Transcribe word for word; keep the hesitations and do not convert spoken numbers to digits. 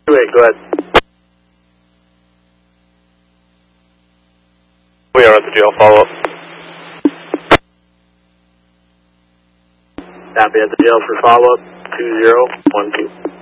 two eight, go ahead. We are at the jail, follow up. Copy at the jail for follow up, two zero one two.